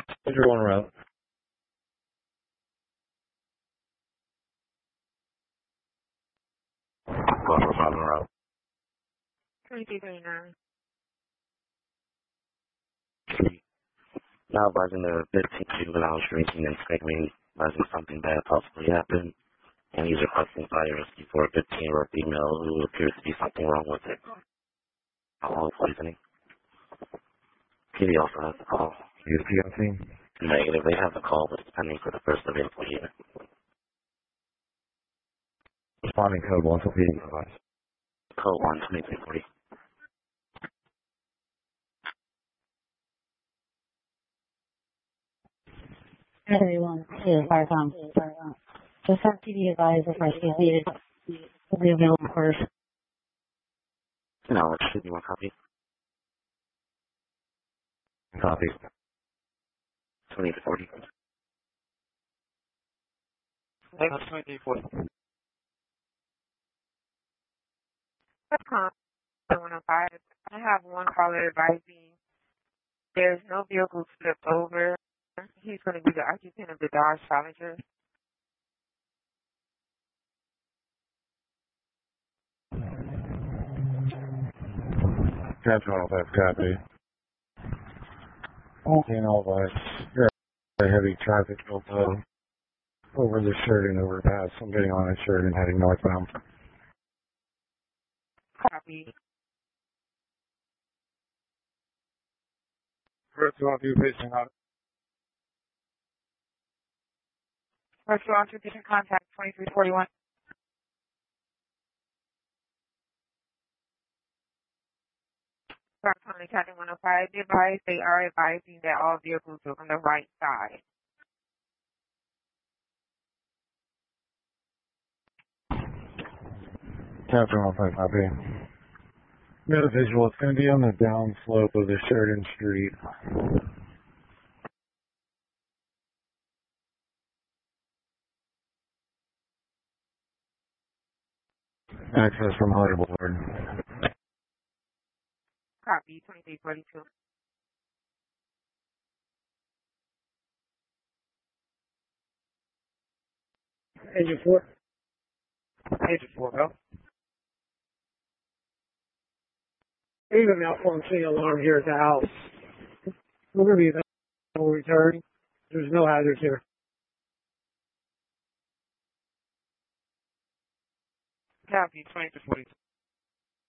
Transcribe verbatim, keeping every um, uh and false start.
Schedule one route. One for five route. twenty-three twenty-nine. Now advising the fifteen juveniles drinking and screaming, advising something bad possibly happened, and he's requesting fire rescue for a fifteen-year-old female who appears to be something wrong with it. Alcohol poisoning. P D also has the call. U P O team? Negative, they have the call, but it's pending for the first available unit. Responding code one for P D device. Code one twenty-three forty. Everyone, to Firecom. Just have P D advised if rescue is needed. Will be available first. No, it should be one copy. Copy. twenty-three forty. Thanks, twenty-three forty. Firecom one oh five. I have one caller advising there's no vehicle flipped over. He's going to be the occupant of the Dodge Challenger. Captain one oh five, copy. Okay, all right. You're a heavy traffic built up over the Sheridan overpass. I'm getting on at Sheridan heading northbound. Copy. First one, two patient out. First one, two patient contact twenty-three forty-one. Approximately Captain one oh five, they advise they are advising that all vehicles are on the right side. Captain one oh five, copy. Got a visual. It's going to be on the down slope of the Sheridan Street. Access from Hunter Boulevard. Copy, twenty-three forty-two. Agent four. Agent four, go. Even malfunctioning alarm here at the house. We're going to be available return. There's no hazards here. Copy, twenty-three forty-two.